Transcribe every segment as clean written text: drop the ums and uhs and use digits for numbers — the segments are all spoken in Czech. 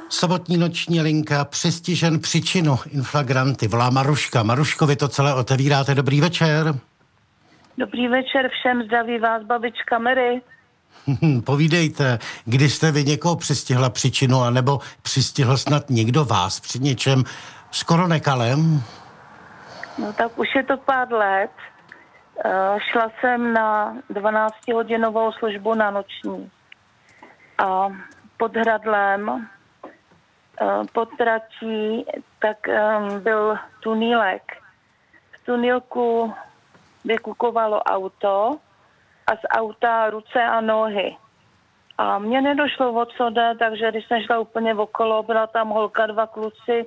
Sobotní noční linka přistižen příčinu inflagranty. Volá Maruška. Maruško, vy to celé otevíráte. Dobrý večer. Dobrý večer všem, zdraví vás babička Mary. Povídejte, kdy jste vy někoho přistihla příčinu, anebo přistihl snad někdo vás při něčem skoro nekalém? No tak už je to pár let. Šla jsem na 12hodinovou službu na noční. A pod Hradlem, pod tratí, tak byl tunílek. V tunílku vykukovalo auto a z auta ruce a nohy. A mně nedošlo, o co jde, takže když jsem šla úplně okolo, byla tam holka, 2 kluci,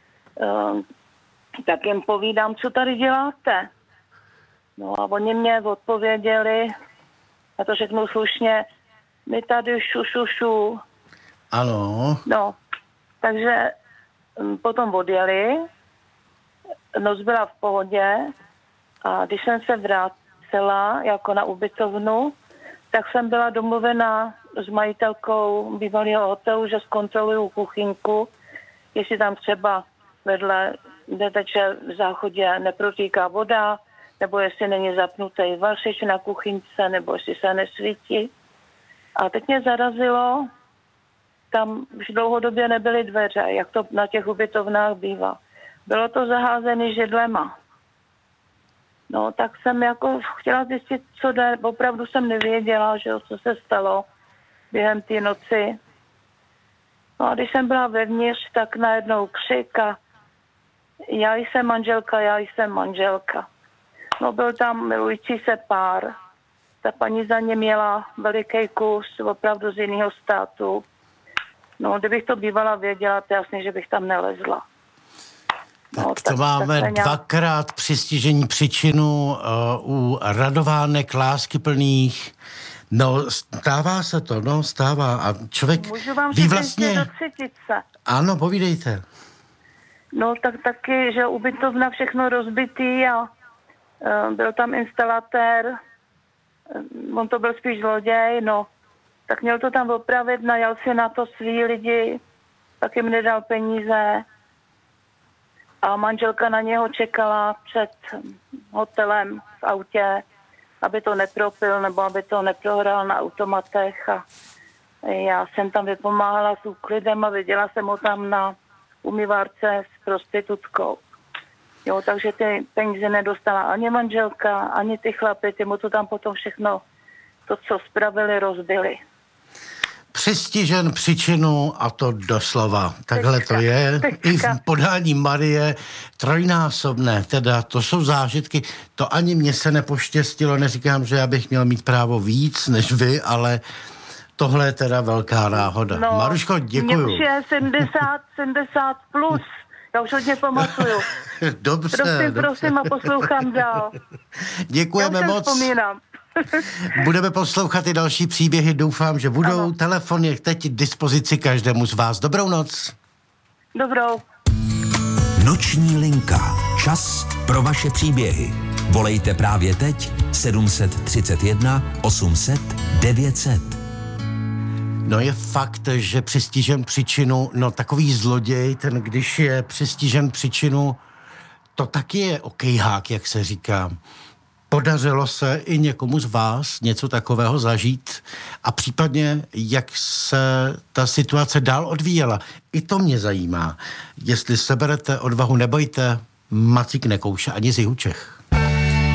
tak jim povídám, co tady děláte. No a oni mě odpověděli, a to řeknu slušně, my tady šušušu. Ano. No, takže potom odjeli, noc byla v pohodě a když jsem se vrátila jako na ubytovnu, tak jsem byla domluvena s majitelkou bývalého hotelu, že zkontroluju kuchyňku, jestli tam třeba vedle, kde teče v záchodě, neprotíká voda, nebo jestli není zapnutý vařič na kuchyňce, nebo jestli se nesvítí. A teď mě zarazilo, tam už dlouhodobě nebyly dveře, jak to na těch ubytovnách bývá. Bylo to zaházené židlema. No, tak jsem jako chtěla zjistit, co jde. Opravdu jsem nevěděla, že co se stalo během té noci. No a když jsem byla vevnitř, tak najednou křik a já jsem manželka, já jsem manželka. No, byl tam milující se pár. Ta paní za ně měla veliký kus, opravdu z jiného státu. No, kdybych to bývala věděla, to jasně, že bych tam nelezla. Tak no, to máme dvakrát přistižení příčinu u radovánek, láskyplných. No, stává se to, no, stává. A člověk můžu vám ví vlastně... do třetice. Ano, povídejte. No, tak taky, že ubytovna všechno rozbitý a byl tam instalatér, on to byl spíš zloděj, no, tak měl to tam opravit, najal si na to svý lidi, tak jim nedal peníze a manželka na něho čekala před hotelem v autě, aby to nepropil nebo aby to neprohrál na automatech a já jsem tam vypomáhala s úklidem a viděla jsem ho tam na umývárce s prostitutkou. Jo, takže ty peníze nedostala ani manželka, ani ty chlapy, ty mu to tam potom všechno, to, co spravili, rozbili. Přistižen příčinu a to doslova. Takhle to je. I v podání Marie trojnásobné. Teda to jsou zážitky. To ani mně se nepoštěstilo. Neříkám, že já bych měl mít právo víc než vy, ale tohle je teda velká náhoda. No, Maruško, děkuju. Mně už je 70 plus. Já už hodně pamatuju. Dobře. Prosím a poslouchám dál. Děkujeme moc. Vzpomínám. Budeme poslouchat i další příběhy. Doufám, že budou. Ano. Telefon je teď k dispozici každému z vás. Dobrou noc. Dobrou. Noční linka. Čas pro vaše příběhy. Volejte právě teď 731 800 900. No je fakt, že přistižen příčinu, no takový zloděj, ten když je přistižen příčinu, to taky je okejhák, jak se říká. Podařilo se i někomu z vás něco takového zažít a případně, jak se ta situace dál odvíjela. I to mě zajímá. Jestli seberete odvahu, nebojte, Macík nekouše ani z Jihu Čech.